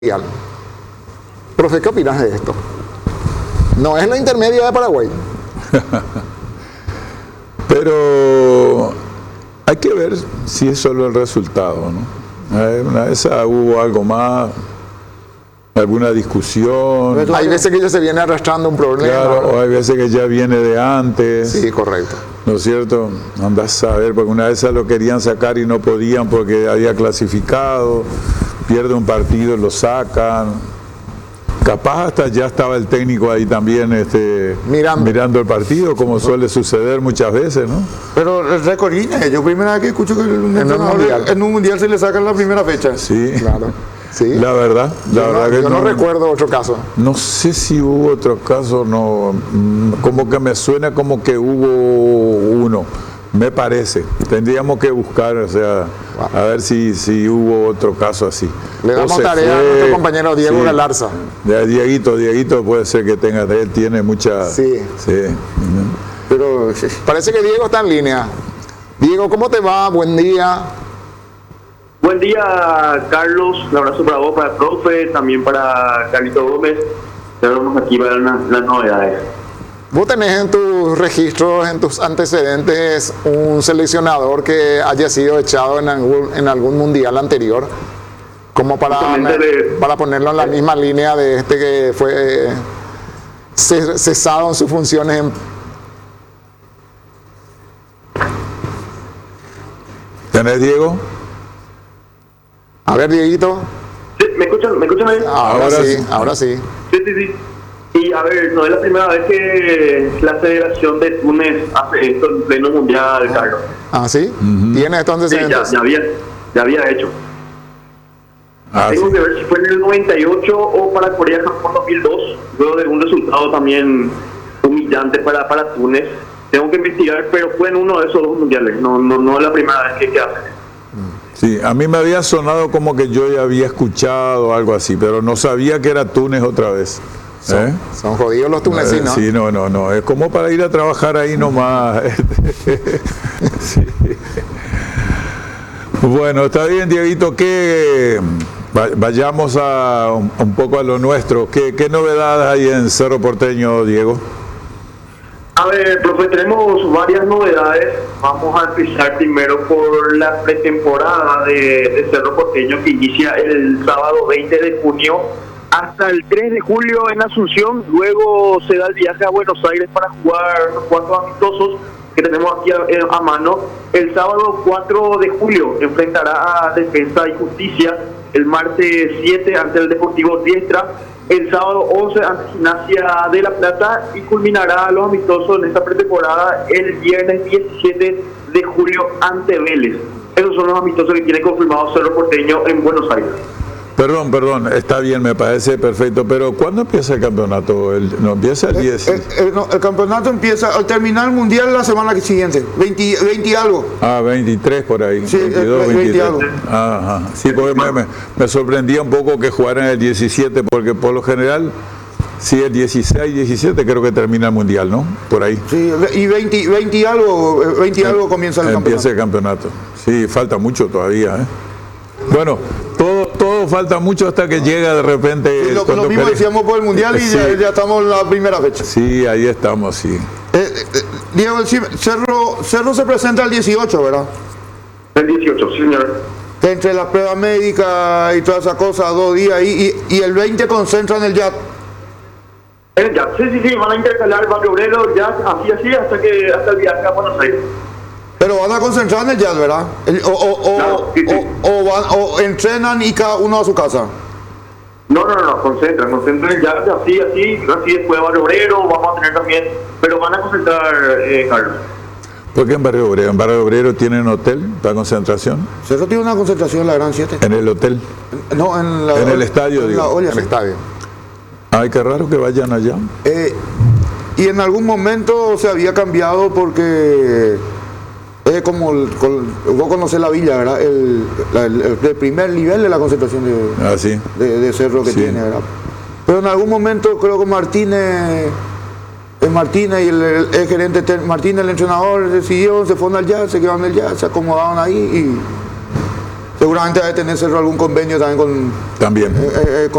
mundial. Profe, ¿qué opinas de esto? No es la intermedia de Paraguay. Pero hay que ver si es solo el resultado, ¿no? Una vez hubo algo más, alguna discusión. Hay veces que ya se viene arrastrando un problema. Claro, o hay veces que ya viene de antes. Sí, correcto. ¿No es cierto? Andás a ver, porque una vez lo querían sacar y no podían porque había clasificado, pierde un partido, lo sacan. Capaz hasta ya estaba el técnico ahí también mirando el partido, como suele suceder muchas veces, ¿no? Pero el récord Guinness, yo primera vez que escucho que en un mundial se le saca en la primera fecha. Sí, claro. Sí. La verdad que yo no recuerdo otro caso. No sé si hubo otro caso, no, como que me suena como que hubo uno, me parece. Tendríamos que buscar, o sea, a ver si hubo otro caso así. Le damos tarea a nuestro compañero Diego Galarza. Dieguito puede ser que tenga, él tiene mucha... Sí. Pero parece que Diego está en línea. Diego, ¿cómo te va? Buen día. Buen día, Carlos. Un abrazo para vos, para el profe, también para Carlito Gómez. Tenemos aquí para las novedades. ¿Vos tenés en tus registros, en tus antecedentes, un seleccionador que haya sido echado en algún mundial anterior? Como para ponerlo en la misma línea de este que fue cesado en sus funciones ¿Tenés, Diego? A ver, Dieguito. Sí, ¿me escuchan ahí? Ahora sí. Sí. Y a ver, no es la primera vez que la Federación de Túnez hace esto en pleno mundial, Carlos. ¿Ah, sí? ¿Tiene esto antecedentes? Sí, ya había hecho. Tengo que ver si fue en el 98 o para Corea-Japón 2002, luego de un resultado también humillante para Túnez. Tengo que investigar, pero fue en uno de esos dos mundiales, no es la primera vez que hace. Sí, a mí me había sonado como que yo ya había escuchado algo así, pero no sabía que era Túnez otra vez. Son jodidos los tunecinos. Sí, no, es como para ir a trabajar ahí nomás. Sí. Bueno, está bien, Dieguito, que vayamos un poco a lo nuestro. ¿Qué novedades hay en Cerro Porteño, Diego? A ver, profe, tenemos varias novedades. Vamos a empezar primero por la pretemporada de Cerro Porteño, que inicia el sábado 20 de junio hasta el 3 de julio en Asunción. Luego se da el viaje a Buenos Aires para jugar los 4 amistosos que tenemos aquí a mano. El sábado 4 de julio enfrentará a Defensa y Justicia. El martes 7 ante el Deportivo Diestra. El sábado 11 ante Gimnasia de La Plata y culminará los amistosos en esta pretemporada el viernes 17 de julio ante Vélez. Esos son los amistosos que tiene confirmado Cerro Porteño en Buenos Aires. Perdón, está bien, me parece perfecto, pero ¿cuándo empieza el campeonato? ¿No empieza el 10? el campeonato empieza al terminar el mundial la semana siguiente, 20 y algo. 23 por ahí. Sí, 22, 20 y algo. Ajá. Sí, porque me sorprendía un poco que jugaran el 17, porque por lo general, sí, el 16, 17 creo que termina el mundial, ¿no? Por ahí. Sí, y 20 y algo comienza el campeonato. Empieza el campeonato. Sí, falta mucho todavía, ¿eh? Bueno, todo falta mucho hasta que llega de repente. Sí, lo mismo decíamos por el mundial y sí. ya estamos en la primera fecha. Sí, ahí estamos, sí. Diego, Cerro se presenta el 18, ¿verdad? El 18, sí, señor. Entre la prueba médica y toda esa cosa, 2 días y el 20 concentra en el JAT. El JAT, sí, van a intercalar Barrio Obrero, JAT, así hasta el viaje a Buenos Aires. Pero van a concentrar en el JAT, ¿verdad? O entrenan y cada uno a su casa. No, concentran en el JAT, así después de Barrio Obrero, vamos a tener también, pero van a concentrar, Carlos. ¿Por qué en Barrio Obrero? ¿En Barrio Obrero tienen hotel para concentración? Cerro tiene una concentración en la Gran 7. ¿En el hotel? No, en el estadio, digo. En el estadio. Ay, qué raro que vayan allá. Y en algún momento se había cambiado porque como vos conocés la villa, ¿verdad? El primer nivel de la concentración de Cerro que tiene, ¿verdad? Pero en algún momento creo que Martínez y el gerente Martínez, el entrenador, decidieron, se fueron al jazz, se quedaron en el jazz, se acomodaron ahí y Seguramente debe tener Cerro algún convenio también con... También.